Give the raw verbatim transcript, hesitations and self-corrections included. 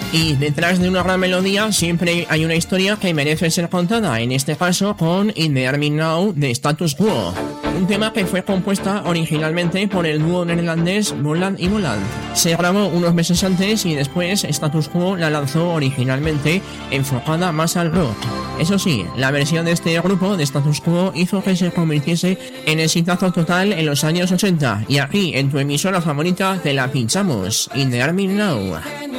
Y detrás de una gran melodía siempre hay una historia que merece ser contada, en este caso con In the Army Now de Status Quo, un tema que fue compuesta originalmente por el dúo neerlandés Boland y Boland. Se grabó unos meses antes y después Status Quo la lanzó originalmente enfocada más al rock. Eso sí, la versión de este grupo de Status Quo hizo que se convirtiese en exitazo total en los años ochenta, y aquí en tu emisora favorita te la pinchamos, In the Army Now.